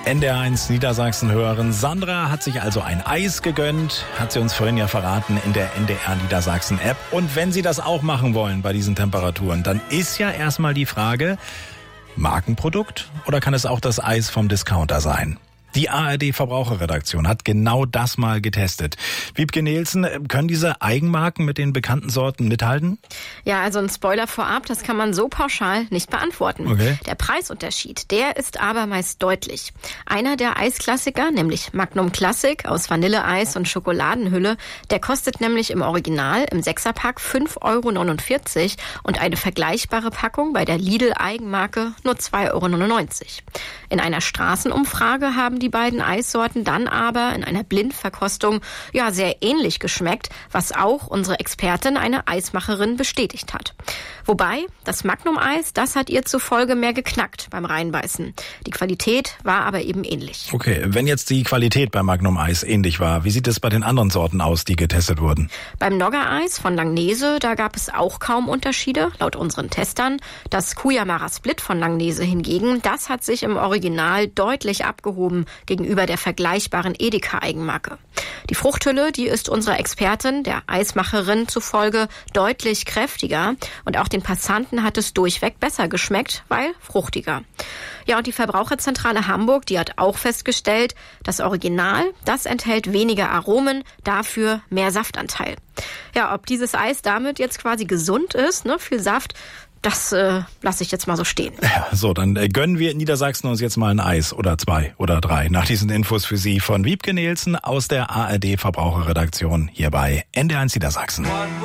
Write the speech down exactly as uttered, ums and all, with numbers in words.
N D R eins Niedersachsen hören. Sandra hat sich also ein Eis gegönnt, hat sie uns vorhin ja verraten in der N D R Niedersachsen App. Und wenn Sie das auch machen wollen bei diesen Temperaturen, dann ist ja erstmal die Frage, Markenprodukt oder kann es auch das Eis vom Discounter sein? Die A R D Verbraucherredaktion hat genau das mal getestet. Wiebke Nielsen, können diese Eigenmarken mit den bekannten Sorten mithalten? Ja, also ein Spoiler vorab, das kann man so pauschal nicht beantworten. Okay. Der Preisunterschied, der ist aber meist deutlich. Einer der Eisklassiker, nämlich Magnum Classic aus Vanilleeis und Schokoladenhülle, der kostet nämlich im Original im Sechserpack fünf Euro neunundvierzig und eine vergleichbare Packung bei der Lidl-Eigenmarke nur zwei Euro neunundneunzig. In einer Straßenumfrage haben die beiden Eissorten dann aber in einer Blindverkostung ja sehr ähnlich geschmeckt, was auch unsere Expertin, eine Eismacherin, bestätigt hat. Wobei, das Magnum-Eis, das hat ihr zufolge mehr geknackt beim Reinbeißen. Die Qualität war aber eben ähnlich. Okay, wenn jetzt die Qualität beim Magnum-Eis ähnlich war, wie sieht es bei den anderen Sorten aus, die getestet wurden? Beim Nogger-Eis von Langnese, da gab es auch kaum Unterschiede, laut unseren Testern. Das Kuyamara Split von Langnese hingegen, das hat sich im Original deutlich abgehoben gegenüber der vergleichbaren Edeka-Eigenmarke. Die Fruchthülle, die ist unserer Expertin, der Eismacherin zufolge, deutlich kräftiger und auch den Passanten hat es durchweg besser geschmeckt, weil fruchtiger. Ja, und die Verbraucherzentrale Hamburg, die hat auch festgestellt, das Original, das enthält weniger Aromen, dafür mehr Saftanteil. Ja, ob dieses Eis damit jetzt quasi gesund ist, ne, viel Saft, das äh, lasse ich jetzt mal so stehen. Ja, so, dann äh, gönnen wir in Niedersachsen uns jetzt mal ein Eis oder zwei oder drei. Nach diesen Infos für Sie von Wiebke Nielsen aus der A R D Verbraucherredaktion hier bei N D R eins Niedersachsen.